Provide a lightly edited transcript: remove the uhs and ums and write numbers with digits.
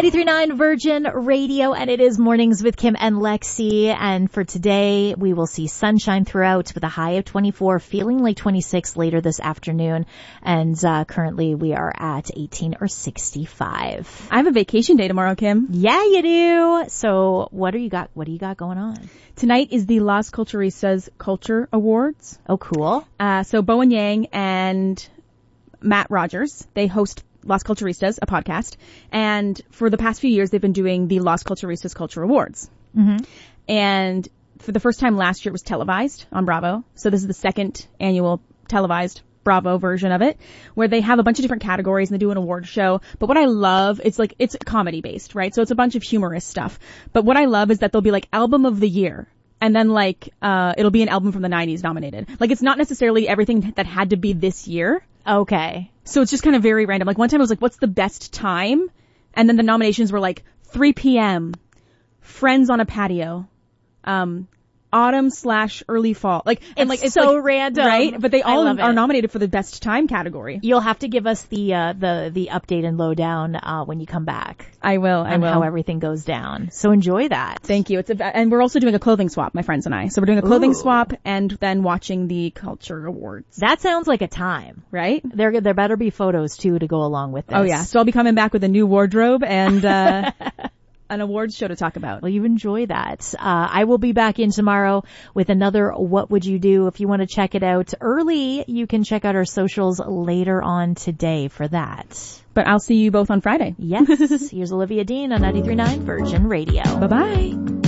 93.9 Virgin Radio, and it is Mornings with Kim and Lexi. And for today, we will see sunshine throughout with a high of 24, feeling like 26 later this afternoon. And currently, we are at 18 or 65. I have a vacation day tomorrow, Kim. Yeah, you do. So what do you got? What do you got going on? Tonight is the Las Culturistas Culture Awards. Oh, cool. So Bowen Yang and Matt Rogers, they host Las Culturistas, a podcast. And for the past few years, they've been doing the Las Culturistas Culture Awards. Mm-hmm. And for the first time last year, it was televised on Bravo. So this is the second annual televised Bravo version of it, where they have a bunch of different categories and they do an award show. But what I love, it's comedy based, right? So it's a bunch of humorous stuff. But what I love is that they'll be like album of the year. And then it'll be an album from the 90s nominated. Like, it's not necessarily everything that had to be this year. Okay. So it's just kind of very random. Like, one time I was like, what's the best time? And then the nominations were like 3 p.m., Friends on a Patio, autumn/early fall. It's so random. Right? But they all are nominated for the best time category. You'll have to give us the update and lowdown when you come back. I will. On how everything goes down. So enjoy that. Thank you. And we're also doing a clothing swap, my friends and I. So we're doing a clothing swap and then watching the Culture Awards. That sounds like a time. Right? There better be photos too to go along with this. Oh yeah. So I'll be coming back with a new wardrobe and an awards show to talk about. Well, you enjoy that. I will be back in tomorrow with another What Would You Do? If you want to check it out early, you can check out our socials later on today for that. But I'll see you both on Friday. Yes. Here's Olivia Dean on 93.9 Virgin Radio. Bye-bye.